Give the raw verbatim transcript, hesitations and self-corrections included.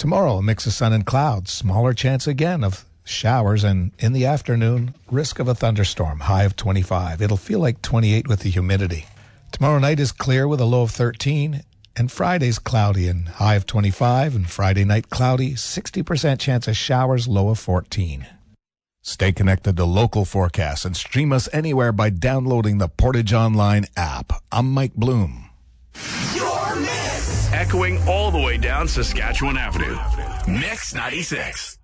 Tomorrow, a mix of sun and clouds. Smaller chance again of showers, and in the afternoon, risk of a thunderstorm, high of twenty-five. It'll feel like twenty-eight with the humidity. Tomorrow night is clear with a low of thirteen, and Friday's cloudy and high of twenty-five, and Friday night cloudy, sixty percent chance of showers, low of fourteen. Stay connected to local forecasts and stream us anywhere by downloading the Portage Online app. I'm Mike Bloom. Your Mix! Echoing all the way down Saskatchewan Avenue. Mix ninety-six.